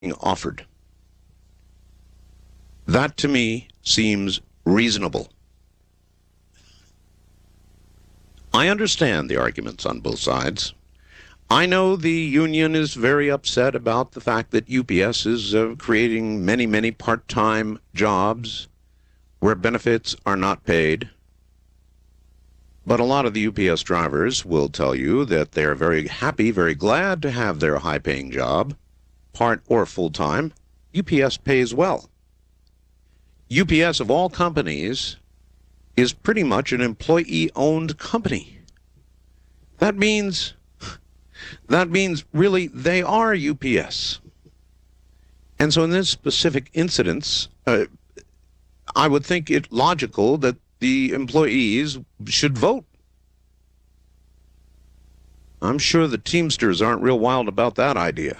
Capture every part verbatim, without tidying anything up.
offered. That to me seems reasonable. I understand the arguments on both sides. I know the union is very upset about the fact that U P S is uh, creating many, many part-time jobs where benefits are not paid. But a lot of the U P S drivers will tell you that they're very happy, very glad to have their high-paying job, part or full-time. U P S pays well. U P S, of all companies, is pretty much an employee-owned company. That means, that means really they are U P S. And so in this specific incident, uh, I would think it logical that the employees should vote. I'm sure the Teamsters aren't real wild about that idea.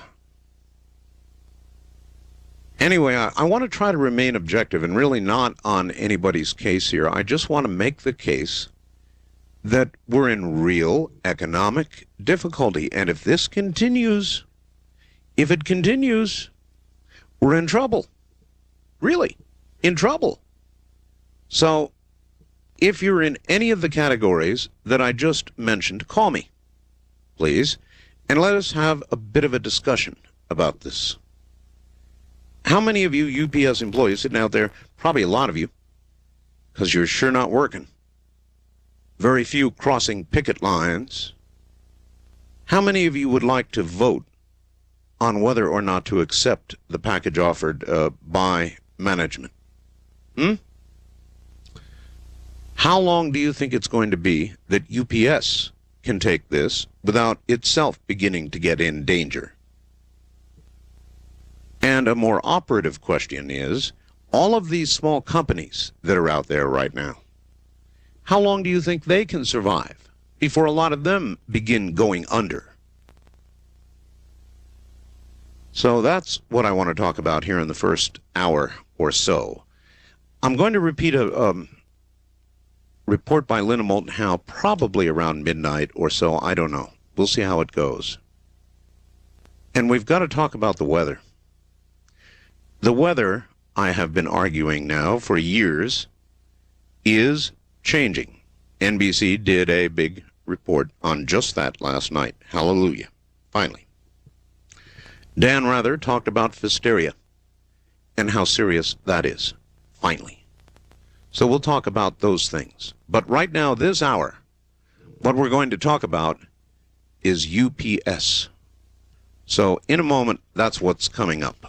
Anyway, I, I want to try to remain objective and really not on anybody's case here. I just want to make the case that we're in real economic difficulty. And if this continues, if it continues, we're in trouble. Really, in trouble. So, if you're in any of the categories that I just mentioned, call me, please, and let us have a bit of a discussion about this. How many of you U P S employees sitting out there, probably a lot of you, because you're sure not working, very few crossing picket lines, how many of you would like to vote on whether or not to accept the package offered uh, by management? Hmm? How long do you think it's going to be that U P S can take this without itself beginning to get in danger? And a more operative question is, all of these small companies that are out there right now, how long do you think they can survive before a lot of them begin going under? So that's what I want to talk about here in the first hour or so. I'm going to repeat a um, report by Linda Moulton Howe probably around midnight or so. I don't know. We'll see how it goes. And we've got to talk about the weather. The weather, I have been arguing now for years, is changing. N B C did a big report on just that last night. Hallelujah. Finally. Dan Rather talked about Pfiesteria and how serious that is. Finally. So we'll talk about those things. But right now, this hour, what we're going to talk about is U P S. So in a moment, that's what's coming up.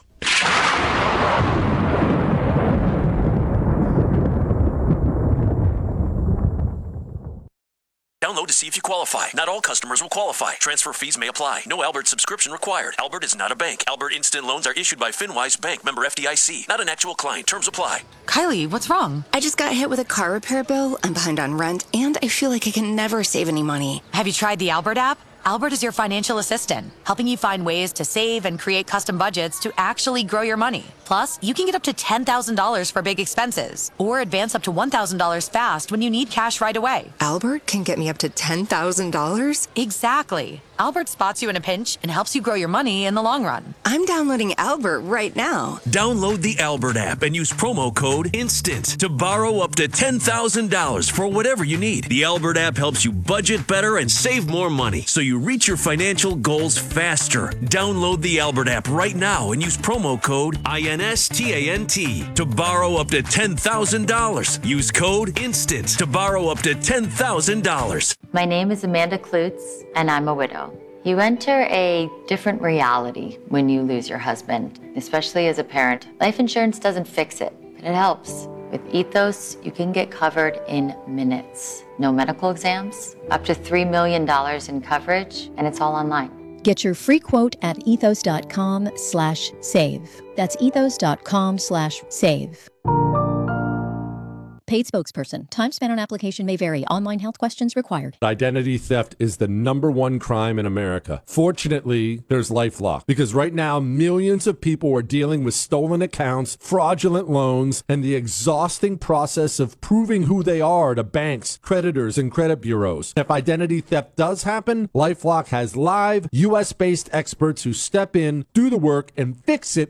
Download to see if you qualify. Not all customers will qualify. Transfer fees may apply. No Albert subscription required. Albert is not a bank. Albert Instant Loans are issued by FinWise Bank, member F D I C. Not an actual client. Terms apply. Kylie, what's wrong? I just got hit with a car repair bill. I'm behind on rent, and I feel like I can never save any money. Have you tried the Albert app? Albert is your financial assistant, helping you find ways to save and create custom budgets to actually grow your money. Plus, you can get up to ten thousand dollars for big expenses, or advance up to one thousand dollars fast when you need cash right away. Albert can get me up to ten thousand dollars? Exactly. Albert spots you in a pinch and helps you grow your money in the long run. I'm downloading Albert right now. Download the Albert app and use promo code INSTANT to borrow up to ten thousand dollars for whatever you need. The Albert app helps you budget better and save more money, so you reach your financial goals faster. Download the Albert app right now and use promo code INSTANT to borrow up to ten thousand dollars. Use code INSTANT to borrow up to ten thousand dollars. My name is Amanda Klutz, and I'm a widow. You enter a different reality when you lose your husband, especially as a parent. Life insurance doesn't fix it, but it helps. With Ethos, you can get covered in minutes. No medical exams, up to three million dollars in coverage, and it's all online. Get your free quote at ethos.com slash save. That's ethos.com slash save. Paid spokesperson. Time spent on application may vary. Online health questions required. Identity theft is the number one crime in America. Fortunately, there's LifeLock, because right now millions of people are dealing with stolen accounts, fraudulent loans, and the exhausting process of proving who they are to banks, creditors, and credit bureaus. If identity theft does happen, LifeLock has live U S based experts who step in, do the work, and fix it